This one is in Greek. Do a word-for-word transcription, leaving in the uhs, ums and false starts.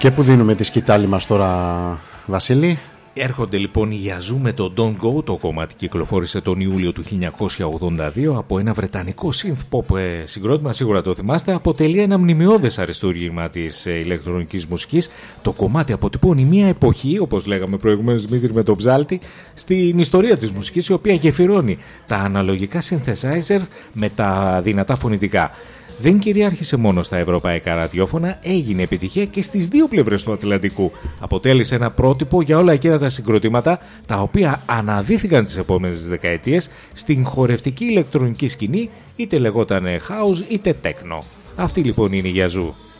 Και που δίνουμε τη σκητάλη μας τώρα, Βασίλη? Έρχονται λοιπόν οι Yazoo με το Don't Go. Το κομμάτι κυκλοφόρησε τον Ιούλιο του χίλια εννιακόσια ογδόντα δύο από ένα βρετανικό synth pop συγκρότημα, σίγουρα το θυμάστε. Αποτελεί ένα μνημειώδες αριστούργημα της ηλεκτρονικής μουσικής. Το κομμάτι αποτυπώνει μια εποχή, όπως λέγαμε προηγουμένως Δημήτρη με τον Ψάλτη, στην ιστορία της μουσικής, η οποία γεφυρώνει τα αναλογικά synthesizer με τα δυνατά φωνητικά. Δεν κυριάρχησε μόνο στα ευρωπαϊκά ραδιόφωνα, έγινε επιτυχία και στις δύο πλευρές του Ατλαντικού. Αποτέλεσε ένα πρότυπο για όλα εκείνα τα συγκροτήματα τα οποία αναδύθηκαν τις επόμενες δεκαετίες στην χορευτική ηλεκτρονική σκηνή, είτε λεγόταν house είτε techno. Αυτή λοιπόν είναι η Yazoo.